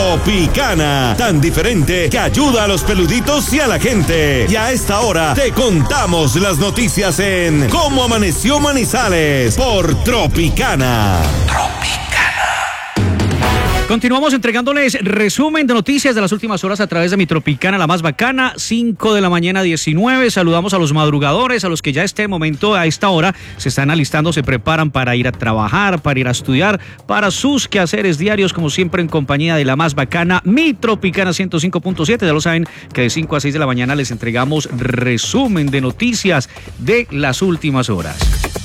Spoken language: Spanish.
Tropicana, tan diferente que ayuda a los peluditos y a la gente. Y a esta hora te contamos las noticias en Cómo Amaneció Manizales por Tropicana. Continuamos entregándoles resumen de noticias de las últimas horas a través de mi Tropicana, la más bacana, 5 de la mañana 19. Saludamos a los madrugadores, a los que ya este momento, a esta hora, se están alistando, se preparan para ir a trabajar, para ir a estudiar, para sus quehaceres diarios, como siempre en compañía de la más bacana, mi Tropicana 105.7. Ya lo saben que de 5 a 6 de la mañana les entregamos resumen de noticias de las últimas horas.